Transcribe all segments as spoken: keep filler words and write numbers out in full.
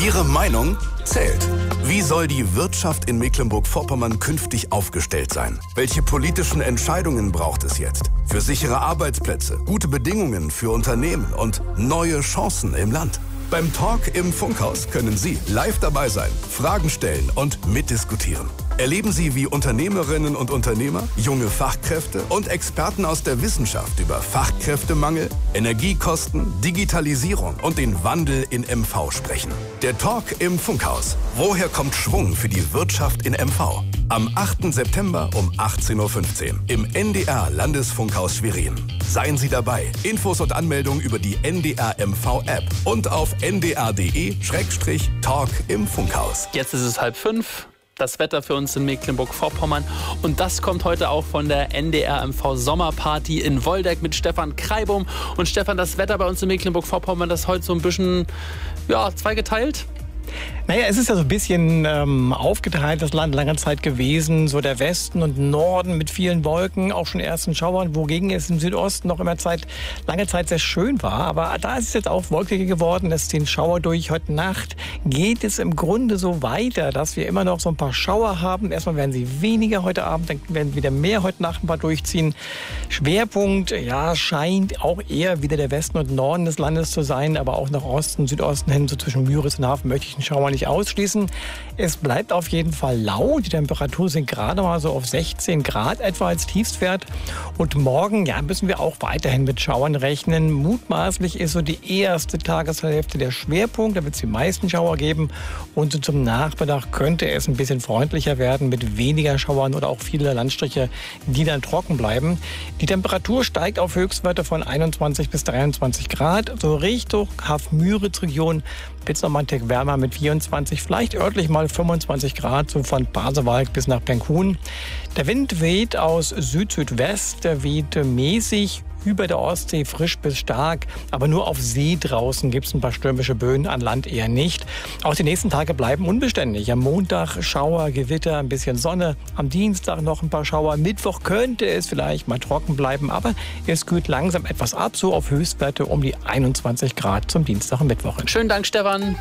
Ihre Meinung zählt. Wie soll die Wirtschaft in Mecklenburg-Vorpommern künftig aufgestellt sein? Welche politischen Entscheidungen braucht es jetzt? Für sichere Arbeitsplätze, gute Bedingungen für Unternehmen und neue Chancen im Land. Beim Talk im Funkhaus können Sie live dabei sein, Fragen stellen und mitdiskutieren. Erleben Sie, wie Unternehmerinnen und Unternehmer, junge Fachkräfte und Experten aus der Wissenschaft über Fachkräftemangel, Energiekosten, Digitalisierung und den Wandel in M V sprechen. Der Talk im Funkhaus. Woher kommt Schwung für die Wirtschaft in M V? Am achten September um achtzehn Uhr fünfzehn im N D R Landesfunkhaus Schwerin. Seien Sie dabei. Infos und Anmeldungen über die N D R M V App und auf n d r punkt d e Schrägstrich Talk im Funkhaus. Jetzt ist es halb fünf. Das Wetter für uns in Mecklenburg-Vorpommern. Und das kommt heute auch von der N D R M V Sommerparty in Woldeck mit Stefan Kreibum. Und Stefan, das Wetter bei uns in Mecklenburg-Vorpommern, das ist heute so ein bisschen, ja, zweigeteilt. Naja, es ist ja so ein bisschen ähm, aufgeteilt, das Land lange Zeit gewesen. So der Westen und Norden mit vielen Wolken, auch schon ersten Schauern, wogegen es im Südosten noch immer Zeit, lange Zeit sehr schön war. Aber da ist es jetzt auch wolkiger geworden, es ziehen Schauer durch. Heute Nacht geht es im Grunde so weiter, dass wir immer noch so ein paar Schauer haben. Erstmal werden sie weniger heute Abend, dann werden wieder mehr heute Nacht ein paar durchziehen. Schwerpunkt, ja, scheint auch eher wieder der Westen und Norden des Landes zu sein, aber auch nach Osten, Südosten hin, so zwischen Müritz und Hafen möchte ich einen Schauer nicht ausschließen. Es bleibt auf jeden Fall lau. Die Temperatur sind gerade mal so auf sechzehn Grad etwa als Tiefstwert. Und morgen, ja, müssen wir auch weiterhin mit Schauern rechnen. Mutmaßlich ist so die erste Tageshälfte der Schwerpunkt. Da wird es die meisten Schauer geben. Und so zum Nachmittag könnte es ein bisschen freundlicher werden mit weniger Schauern oder auch viele Landstriche, die dann trocken bleiben. Die Temperatur steigt auf Höchstwerte von einundzwanzig bis dreiundzwanzig Grad. So Richtung Haff-Müritz-Region wird es nochmal einen Tick wärmer mit vierundzwanzig, vielleicht örtlich mal fünfundzwanzig Grad, so von Pasewalk bis nach Penkhuhn. Der Wind weht aus Süd-Südwest, der weht mäßig über der Ostsee frisch bis stark, aber nur auf See draußen gibt es ein paar stürmische Böen, an Land eher nicht. Auch die nächsten Tage bleiben unbeständig. Am Montag Schauer, Gewitter, ein bisschen Sonne. Am Dienstag noch ein paar Schauer. Mittwoch könnte es vielleicht mal trocken bleiben, aber es kühlt langsam etwas ab, so auf Höchstwerte um die einundzwanzig Grad zum Dienstag und Mittwoch. Schönen Dank, Stefan.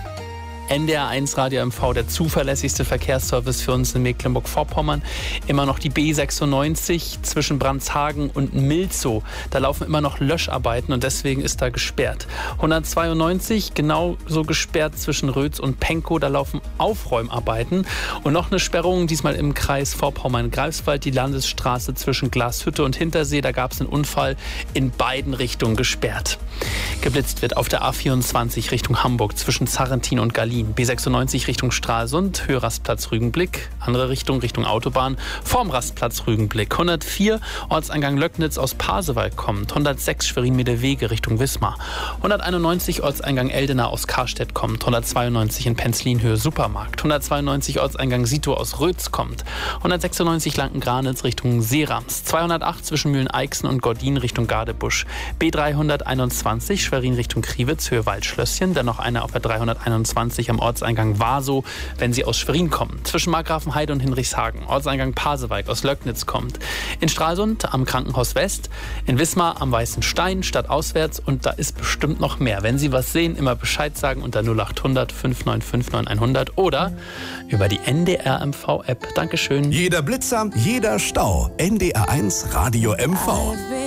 N D R eins Radio M V, der zuverlässigste Verkehrsservice für uns in Mecklenburg-Vorpommern. Immer noch die B sechsundneunzig zwischen Brandshagen und Milzow. Da laufen immer noch Löscharbeiten und deswegen ist da gesperrt. hundertzweiundneunzig genauso gesperrt zwischen Rötz und Pankow. Da laufen Aufräumarbeiten. Und noch eine Sperrung, diesmal im Kreis Vorpommern-Greifswald, die Landesstraße zwischen Glashütte und Hintersee. Da gab es einen Unfall, in beiden Richtungen gesperrt. Geblitzt wird auf der A vierundzwanzig Richtung Hamburg zwischen Zarrentin und Gallien. B sechsundneunzig Richtung Stralsund, Höherrastplatz Rügenblick. Andere Richtung, Richtung Autobahn, vorm Rastplatz Rügenblick. hundertvier Ortseingang Löcknitz aus Pasewalk kommt. hundertsechs Schwerin-Meederwege Richtung Wismar. hunderteinundneunzig Ortseingang Eldena aus Karstedt kommt. hundertzweiundneunzig in Penzlinhöhe Supermarkt. hundertzweiundneunzig Ortseingang Sito aus Rötz kommt. hundertsechsundneunzig Lanken-Granitz Richtung Seerams. zweihundertacht zwischen Mühlen-Eichsen und Gordin Richtung Gadebusch. B dreihunderteinundzwanzig Schwerin Richtung Kriwitz, Höhe Waldschlösschen. Dann noch eine auf der dreihunderteinundzwanzig am Ortseingang Wasow, wenn Sie aus Schwerin kommen. Zwischen Markgrafenheide und Hinrichshagen. Ortseingang Pasewalk aus Löcknitz kommt. In Stralsund am Krankenhaus West. In Wismar am Weißen Stein, stadtauswärts. Und da ist bestimmt noch mehr. Wenn Sie was sehen, immer Bescheid sagen unter null acht hundert fünf neun fünf neun hundert oder über die N D R M V App. Dankeschön. Jeder Blitzer, jeder Stau. N D R eins Radio M V.